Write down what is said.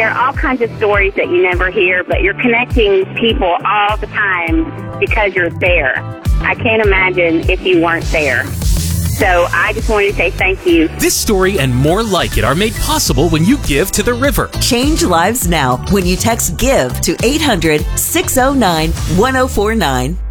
share all kinds of stories that you never hear, but you're connecting people all the time because you're there. I can't imagine if you weren't there. So I just wanted to say thank you. This story and more like it are made possible when you give to the river. Change lives now when you text GIVE to 800-609-1049.